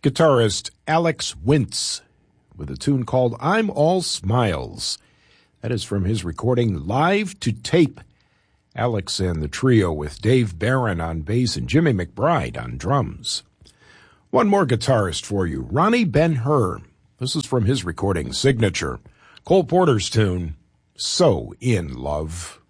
guitarist Alex Wintz with a tune called I'm All Smiles. That is from his recording Live to Tape. Alex and the trio with Dave Barron on bass and Jimmy McBride on drums. One more guitarist for you, Ronnie Ben-Hur. This is from his recording Signature. Cole Porter's tune, So in Love.